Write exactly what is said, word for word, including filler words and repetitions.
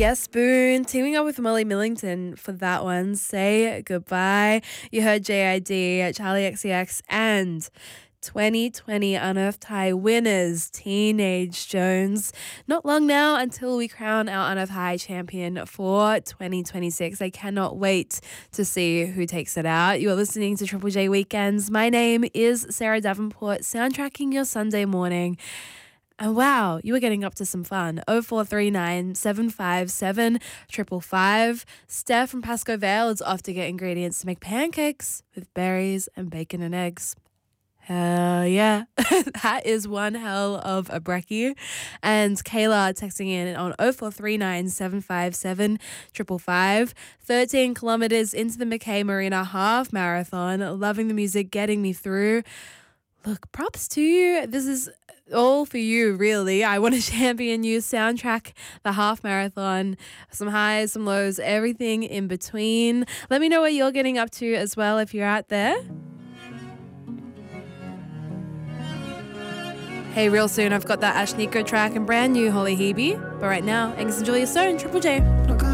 Yes, Spoon, teaming up with Molly Millington for that one. Say Goodbye. You heard J I D, Charlie X C X, and twenty twenty Unearthed High winners, Teenage Jones. Not long now until we crown our Unearthed High champion for twenty twenty-six. I cannot wait to see who takes it out. You're listening to Triple J Weekends. My name is Sarah Davenport, soundtracking your Sunday morning. And wow, you were getting up to some fun. oh four three nine, seven five seven, five five five. Steph from Pasco Vale is off to get ingredients to make pancakes with berries and bacon and eggs. Hell yeah. That is one hell of a brekkie. And Kayla texting in on oh four three nine, seven five seven, five five five. thirteen kilometers into the McKay Marina half marathon. Loving the music, getting me through. Look, props to you. This is all for you, really. I want to champion you, soundtrack the half marathon, some highs, some lows, everything in between. Let me know what you're getting up to as well if you're out there. Hey, real soon I've got that Ash Nico track and brand new Holly Hebe. But right now, Angus and Julia Stone, Triple J.